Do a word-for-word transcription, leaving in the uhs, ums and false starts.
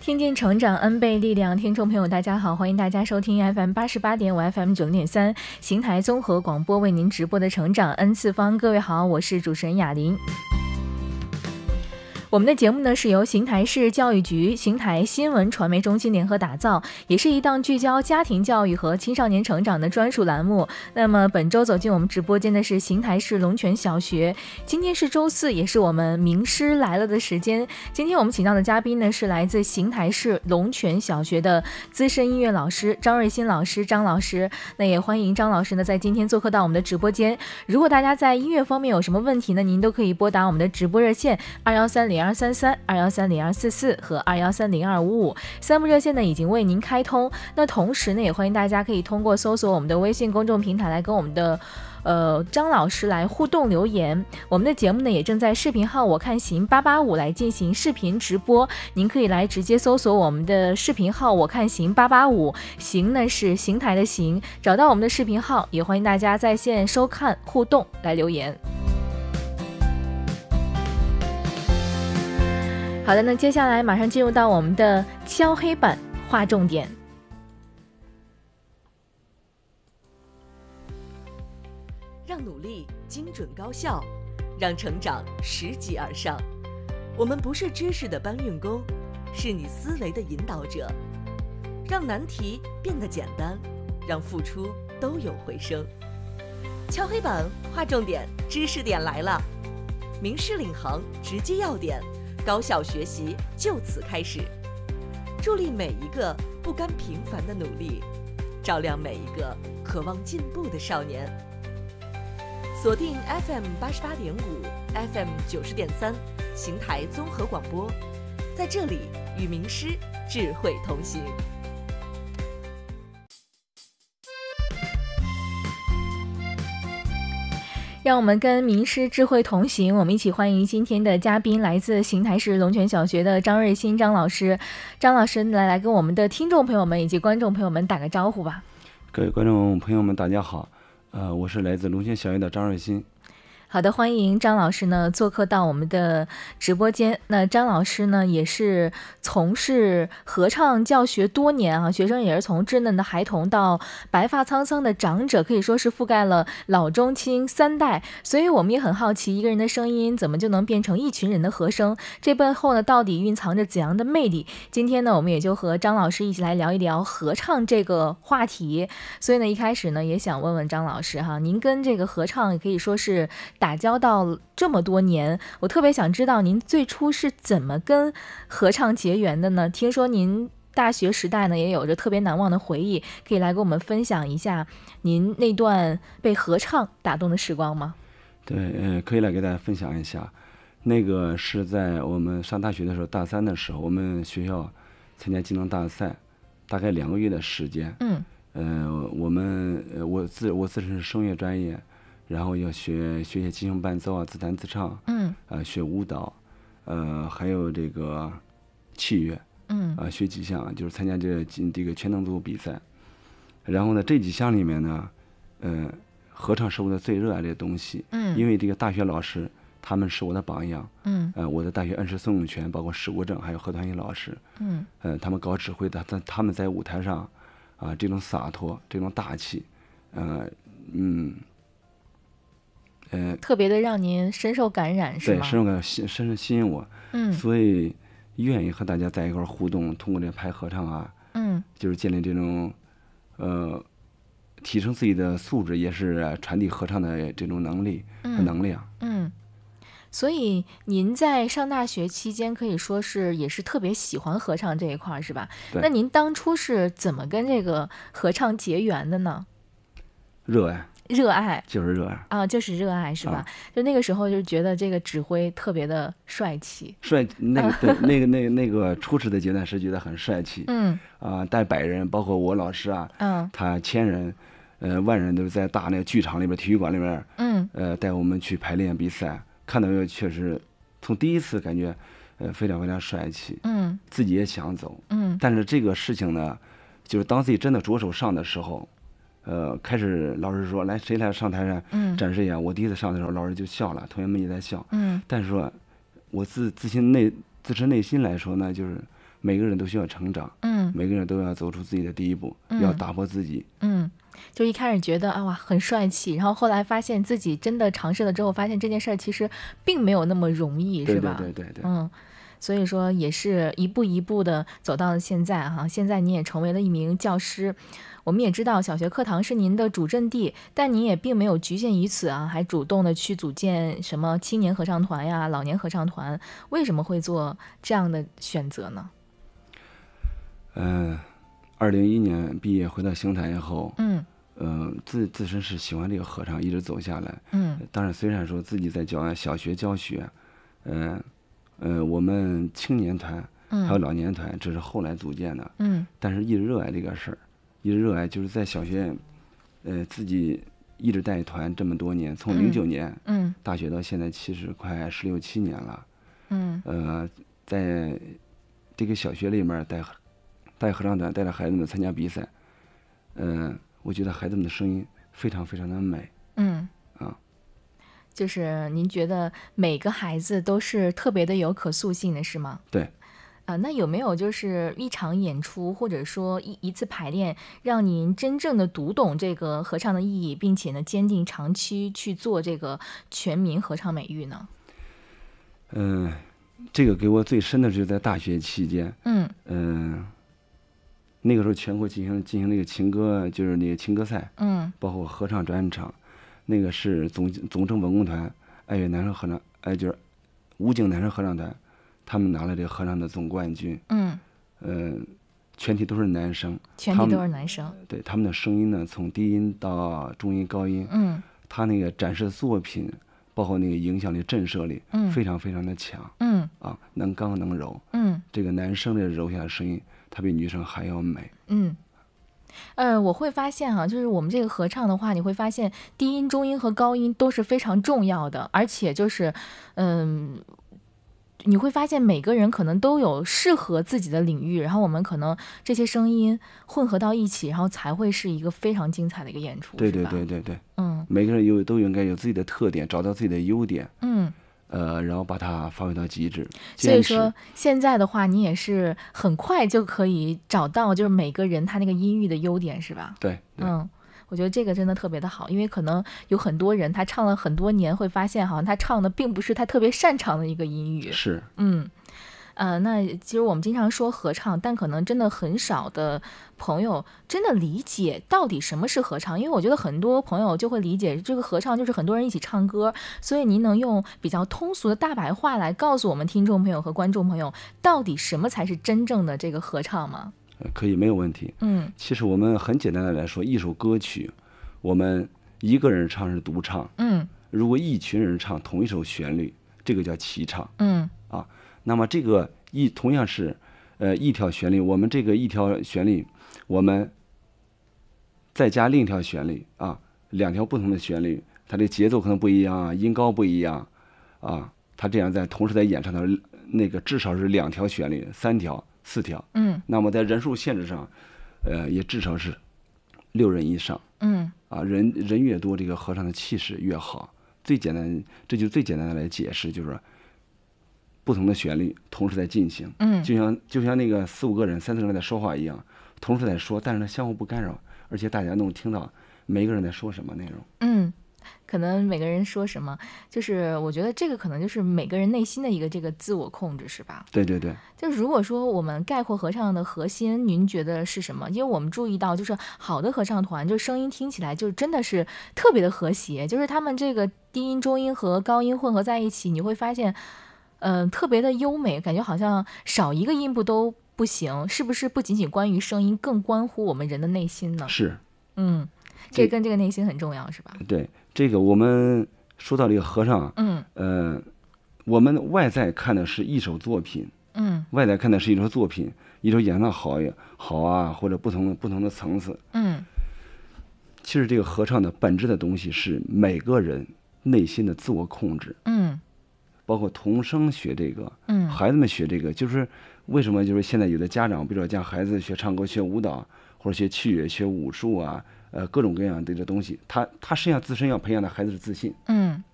听见成长 N 倍力量，听众朋友大家好，欢迎大家收听 F M 八十八点五 F M 九零点三邢台综合广播为您直播的成长 N 次方。各位好，我是主持人雅玲。我们的节目呢是由邢台市教育局、邢台新闻传媒中心联合打造，也是一档聚焦家庭教育和青少年成长的专属栏目。那么本周走进我们直播间的是邢台市龙泉小学，今天是周四，也是我们名师来了的时间。今天我们请到的嘉宾呢是来自邢台市龙泉小学的资深音乐老师张瑞新老师，张老师。那也欢迎张老师呢在今天做客到我们的直播间。如果大家在音乐方面有什么问题呢，您都可以拨打我们的直播热线二幺三零二三三、二幺三零二四四和二幺三零二五五，三部热线呢已经为您开通。那同时呢，也欢迎大家可以通过搜索我们的微信公众平台来跟我们的呃张老师来互动留言。我们的节目呢也正在视频号我看行八八五来进行视频直播，您可以来直接搜索我们的视频号我看行八八五，行呢是邢台的行，找到我们的视频号，也欢迎大家在线收看互动来留言。好的，那接下来马上进入到我们的敲黑板划重点。 让努力精准高效，让成长拾级而上。我们不是知识的搬运工，是你思维的引导者。让难题变得简单，让付出都有回声。敲黑板划重点，知识点来了，名师领航，直击要点。高效学习就此开始，助力每一个不甘平凡的努力，照亮每一个渴望进步的少年。锁定 F M 八十八点五 ，F M 九十点三，邢台综合广播，在这里与名师智慧同行。 让我们跟名师智慧同行，我们一起欢迎今天的嘉宾，来自邢台市龙泉小学的张瑞新张老师。张老师来来跟我们的听众朋友们以及观众朋友们打个招呼吧。 各位观众朋友们大家好，呃，我是来自龙泉小学的张瑞新。 好的，欢迎张老师呢做客到我们的直播间。那张老师呢也是从事合唱教学多年啊，学生也是从稚嫩的孩童到白发苍苍的长者，可以说是覆盖了老中青三代。所以我们也很好奇，一个人的声音怎么就能变成一群人的和声？这背后呢到底蕴藏着怎样的魅力？今天呢我们也就和张老师一起来聊一聊合唱这个话题。所以呢一开始呢也想问问张老师哈，您跟这个合唱可以说是打交道这么多年，我特别想知道您最初是怎么跟合唱结缘的呢？听说您大学时代呢也有着特别难忘的回忆，可以来跟我们分享一下您那段被合唱打动的时光吗？ 对，呃，可以来给大家分享一下。那个是在我们上大学的时候，大三的时候，我们学校参加技能大赛，大概两个月的时间。嗯，呃，我们呃我自我自身是声乐专业。然后要学学些即兴伴奏啊，自弹自唱，嗯，呃，学舞蹈，呃，还有这个器乐，嗯，啊、呃，学几项，就是参加这这个全能组比赛。然后呢，这几项里面呢，呃，合唱是我的最热爱的东西，嗯，因为这个大学老师他们是我的榜样，嗯，呃，我的大学恩师宋永泉，包括史国正，还有何团一老师，嗯，呃，他们搞指挥的，他他们在舞台上，啊、呃，这种洒脱，这种大气，呃，嗯。 呃，特别的让您深受感染，是吗？ 对，深受感染，深深吸引我，嗯，所以愿意和大家在一块互动，通过这拍合唱啊，嗯，就是建立这种，呃，提升自己的素质，也是传递合唱的这种能力和能量， 嗯。嗯，所以您在上大学期间可以说是也是特别喜欢合唱这一块，是吧？那您当初是怎么跟这个合唱结缘的呢？ 热爱。 热爱就是热爱啊，就是热爱是吧？啊、就那个时候就觉得这个指挥特别的帅气， 帅那个对那个那个那个初始的阶段是觉得很帅气，嗯啊、呃，带百人，包括我老师啊，嗯，他千人，呃万人都是在大那个剧场里边、体育馆里边，嗯，呃带我们去排练比赛，看到确实从第一次感觉，呃非常非常帅气，嗯，自己也想走，嗯，但是这个事情呢，就是当自己真的着手上的时候。呃，开始老师说来谁来上台上展示一下、嗯，我第一次上的时候，老师就笑了，同学们也在笑。嗯，但是说，我自自心内自身内心来说呢，就是每个人都需要成长， 嗯， 每个人都要走出自己的第一步， 嗯、 要打破自己。 嗯，就一开始觉得啊哇很帅气，然后后来发现自己真的尝试了之后，发现这件事儿其实并没有那么容易，是吧？ 对对对对对。 嗯。所以说也是一步一步的走到了现在哈，现在你也成为了一名教师。我们也知道小学课堂是您的主阵地，但您也并没有局限于此啊，还主动的去组建什么青年合唱团呀、老年合唱团。为什么会做这样的选择呢？ 嗯、呃，二零一一年毕业回到邢台以后， 嗯， 呃，自自身是喜欢这个合唱，一直走下来。 嗯， 当然虽然说自己在教小学教学，嗯、呃。呃，我们青年团还有老年团，这是后来组建的。 嗯， 但是一直热爱这个事儿，一直热爱，就是在小学，呃，自己一直带团这么多年，从零九年， 嗯， 大学到现在，其实快十六七年了。 嗯， 呃，在这个小学里面带带合唱团，带着孩子们参加比赛，嗯、呃，我觉得孩子们的声音非常非常的美。 嗯。 啊。 就是您觉得每个孩子都是特别的有可塑性的，是吗？ 对。 啊，那有没有就是一场演出，或者说一一次排练，让您真正的读懂这个合唱的意义，并且呢，坚定长期去做这个全民合唱美誉呢？ 嗯、呃，这个给我最深的是在大学期间。 嗯。 嗯、呃，那个时候全国进行进行那个情歌，就是那个情歌赛。 嗯。 包括合唱专场。那个是总总政文工团爱乐男声合唱，哎，就是武警男声合唱团，他们拿了这个合唱的总冠军。 嗯， 呃，全体都是男生， 全体都是男生。 对，他们的声音呢，从低音到中音、高音， 嗯， 他那个展示作品，包括那个影响力、震慑力， 嗯， 非常非常的强。 嗯， 啊，能刚能柔。 嗯， 这个男生的柔下的声音，他比女生还要美。 嗯。呃，我会发现哈、啊，就是我们这个合唱的话，你会发现低音、中音和高音都是非常重要的，而且就是，嗯，你会发现每个人可能都有适合自己的领域，然后我们可能这些声音混合到一起，然后才会是一个非常精彩的一个演出。 对对对对对， 嗯， 每个人有都应该有自己的特点，找到自己的优点。 嗯。 呃，然后把它发挥到极致。 所以说，现在的话，你也是很快就可以找到，就是每个人他那个音域的优点，是吧？ 对，对嗯，我觉得这个真的特别的好，因为可能有很多人他唱了很多年，会发现好像他唱的并不是他特别擅长的一个音域。 是， 嗯。呃，那其实我们经常说合唱，但可能真的很少的朋友真的理解到底什么是合唱，因为我觉得很多朋友就会理解这个合唱就是很多人一起唱歌，所以您能用比较通俗的大白话来告诉我们听众朋友和观众朋友，到底什么才是真正的这个合唱吗？ 可以，没有问题。 嗯， 其实我们很简单的来说，一首歌曲，我们一个人唱是独唱， 嗯， 如果一群人唱同一首旋律，这个叫齐唱， 嗯， 啊，那么这个一同样是，呃，一条旋律，我们这个一条旋律，我们再加另一条旋律啊，两条不同的旋律，它的节奏可能不一样，音高不一样，啊，它这样在同时在演唱的那个至少是两条旋律，三条、四条， 嗯， 那么在人数限制上，呃，也至少是六人以上， 嗯， 啊，人人越多，这个合唱的气势越好。最简单，这就最简单的来解释，就是不同的旋律同时在进行， 嗯， 就像就像那个四五个人、三四个人在说话一样，同时在说，但是呢相互不干扰，而且大家能听到每个人在说什么内容。 嗯，可能每个人说什么，就是我觉得这个可能就是每个人内心的一个这个自我控制，是吧？ 对对对。 就是如果说我们概括合唱的核心，您觉得是什么？因为我们注意到，就是好的合唱团，就声音听起来就真的是特别的和谐，就是他们这个低音、中音和高音混合在一起，你会发现，嗯、呃，特别的优美，感觉好像少一个音部都不行，是不是？不仅仅关于声音，更关乎我们人的内心呢？ 是， 嗯，这跟这个内心很重要，是吧？ 对，这个我们说到这个合唱， 嗯， 呃，我们外在看的是一首作品， 嗯， 外在看的是一首作品，一首演唱好也好啊，或者不同的不同的层次， 嗯， 其实这个合唱的本质的东西是每个人内心的自我控制， 嗯。 包括童声学这个， 嗯， 孩子们学这个，就是为什么就是现在有的家长，比如说让孩子学唱歌、学舞蹈，或者学器乐、学武术啊，呃，各种各样的这个东西，他他实际上自身要培养的孩子的自信， 嗯，